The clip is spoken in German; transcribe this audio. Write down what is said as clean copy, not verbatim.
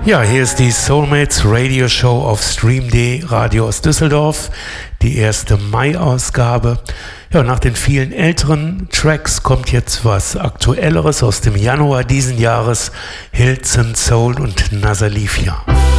Ja, hier ist die Soulmates Radio Show auf Stream.de Radio aus Düsseldorf, die erste Mai-Ausgabe. Ja, nach den vielen älteren Tracks kommt jetzt was Aktuelleres aus dem Januar diesen Jahres, Hilton Soul und Nazalifia.